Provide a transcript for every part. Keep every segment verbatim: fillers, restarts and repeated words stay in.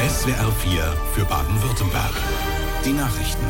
S W R vier für Baden-Württemberg. Die Nachrichten.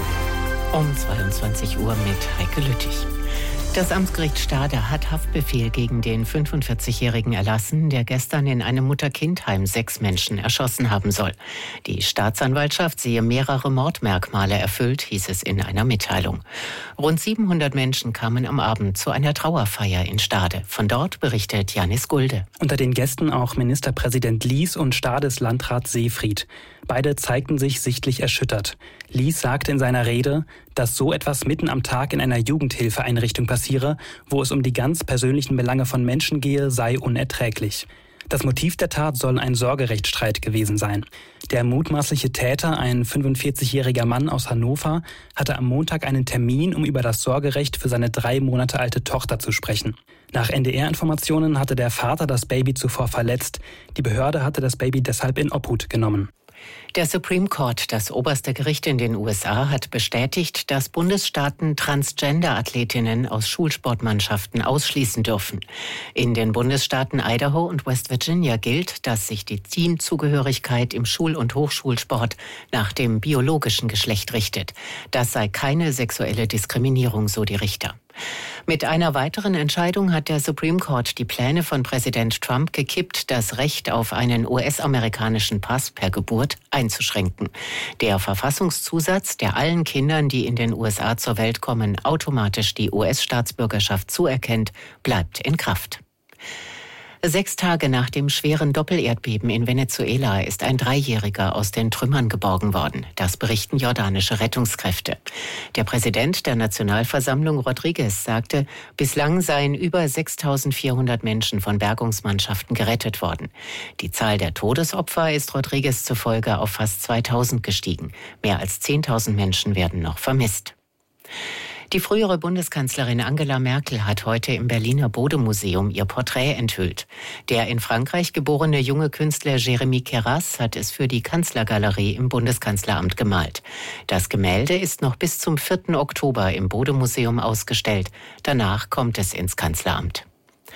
Um zweiundzwanzig Uhr mit Heike Lüttich. Das Amtsgericht Stade hat Haftbefehl gegen den fünfundvierzigjährigen erlassen, der gestern in einem Mutter-Kind-Heim sechs Menschen erschossen haben soll. Die Staatsanwaltschaft sehe mehrere Mordmerkmale erfüllt, hieß es in einer Mitteilung. Rund siebenhundert Menschen kamen am Abend zu einer Trauerfeier in Stade. Von dort berichtet Janis Gulde. Unter den Gästen auch Ministerpräsident Lies und Stades Landrat Seefried. Beide zeigten sich sichtlich erschüttert. Lies sagte in seiner Rede, dass so etwas mitten am Tag in einer Jugendhilfeeinrichtung passiere, wo es um die ganz persönlichen Belange von Menschen gehe, sei unerträglich. Das Motiv der Tat soll ein Sorgerechtsstreit gewesen sein. Der mutmaßliche Täter, ein fünfundvierzigjähriger Mann aus Hannover, hatte am Montag einen Termin, um über das Sorgerecht für seine drei Monate alte Tochter zu sprechen. Nach N D R-Informationen hatte der Vater das Baby zuvor verletzt. Die Behörde hatte das Baby deshalb in Obhut genommen. Der Supreme Court, das oberste Gericht in den U S A, hat bestätigt, dass Bundesstaaten Transgender-Athletinnen aus Schulsportmannschaften ausschließen dürfen. In den Bundesstaaten Idaho und West Virginia gilt, dass sich die Teamzugehörigkeit im Schul- und Hochschulsport nach dem biologischen Geschlecht richtet. Das sei keine sexuelle Diskriminierung, so die Richter. Mit einer weiteren Entscheidung hat der Supreme Court die Pläne von Präsident Trump gekippt, das Recht auf einen U S-amerikanischen Pass per Geburt einzuschränken. Der Verfassungszusatz, der allen Kindern, die in den U S A zur Welt kommen, automatisch die U S-Staatsbürgerschaft zuerkennt, bleibt in Kraft. Sechs Tage nach dem schweren Doppelerdbeben in Venezuela ist ein Dreijähriger aus den Trümmern geborgen worden. Das berichten jordanische Rettungskräfte. Der Präsident der Nationalversammlung, Rodriguez, sagte, bislang seien über sechstausendvierhundert Menschen von Bergungsmannschaften gerettet worden. Die Zahl der Todesopfer ist Rodriguez zufolge auf fast zweitausend gestiegen. Mehr als zehntausend Menschen werden noch vermisst. Die frühere Bundeskanzlerin Angela Merkel hat heute im Berliner Bode-Museum ihr Porträt enthüllt. Der in Frankreich geborene junge Künstler Jérémy Keras hat es für die Kanzlergalerie im Bundeskanzleramt gemalt. Das Gemälde ist noch bis zum vierten Oktober im Bode-Museum ausgestellt. Danach kommt es ins Kanzleramt.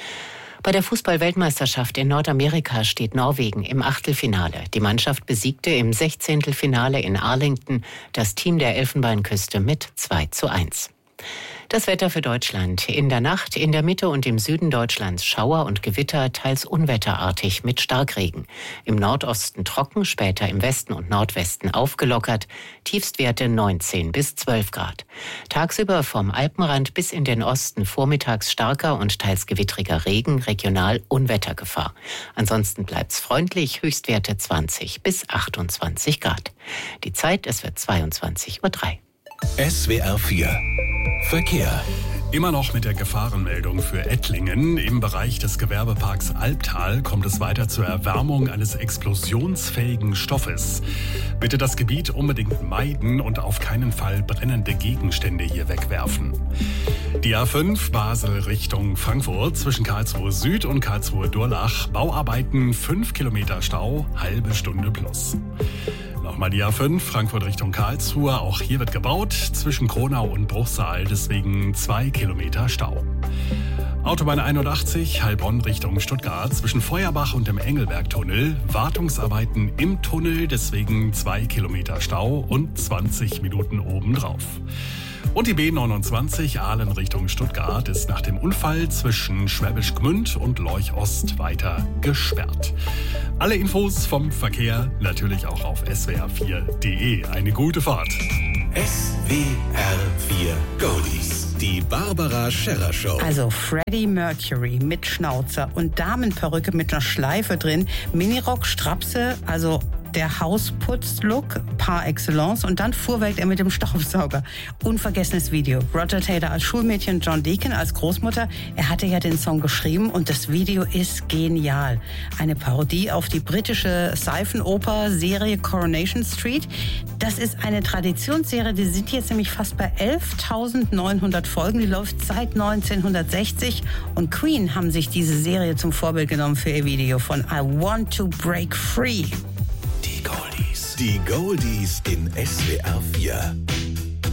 Bei der Fußball-Weltmeisterschaft in Nordamerika steht Norwegen im Achtelfinale. Die Mannschaft besiegte im Sechzehntelfinale in Arlington das Team der Elfenbeinküste mit zwei zu eins. Das Wetter für Deutschland. In der Nacht in der Mitte und im Süden Deutschlands Schauer und Gewitter, teils unwetterartig mit Starkregen. Im Nordosten trocken, später im Westen und Nordwesten aufgelockert. Tiefstwerte neunzehn bis zwölf Grad. Tagsüber vom Alpenrand bis in den Osten vormittags starker und teils gewittriger Regen, regional Unwettergefahr. Ansonsten bleibt's freundlich, Höchstwerte zwanzig bis achtundzwanzig Grad. Die Zeit, es wird zweiundzwanzig Uhr drei. S W R vier Verkehr. Immer noch mit der Gefahrenmeldung für Ettlingen. Im Bereich des Gewerbeparks Albtal kommt es weiter zur Erwärmung eines explosionsfähigen Stoffes. Bitte das Gebiet unbedingt meiden und auf keinen Fall brennende Gegenstände hier wegwerfen. Die A fünf Basel Richtung Frankfurt zwischen Karlsruhe Süd und Karlsruhe Durlach. Bauarbeiten fünf Kilometer Stau, halbe Stunde plus. Nochmal die A fünf, Frankfurt Richtung Karlsruhe. Auch hier wird gebaut, zwischen Kronau und Bruchsal, deswegen zwei Kilometer Stau. Autobahn einundachtzig, Heilbronn Richtung Stuttgart, zwischen Feuerbach und dem Engelbergtunnel. Wartungsarbeiten im Tunnel, deswegen zwei Kilometer Stau und zwanzig Minuten obendrauf. Und die B neunundzwanzig Ahlen Richtung Stuttgart ist nach dem Unfall zwischen Schwäbisch Gmünd und Lorch Ost weiter gesperrt. Alle Infos vom Verkehr natürlich auch auf S W R vier Punkt de. Eine gute Fahrt. S W R vier Goldies. Die Barbara Scherrer Show. Also Freddie Mercury mit Schnauzer und Damenperücke mit einer Schleife drin, Minirock, Strapse, also der Hausputz-Look par excellence, und dann fuhrwerkt er mit dem Staubsauger. Unvergessenes Video. Roger Taylor als Schulmädchen, John Deacon als Großmutter. Er hatte ja den Song geschrieben und das Video ist genial. Eine Parodie auf die britische Seifenoper-Serie Coronation Street. Das ist eine Traditionsserie, die sind jetzt nämlich fast bei elftausendneunhundert Folgen. Die läuft seit neunzehnhundertsechzig und Queen haben sich diese Serie zum Vorbild genommen für ihr Video von I Want to Break Free. Die Goldies. Die Goldies in S W R vier.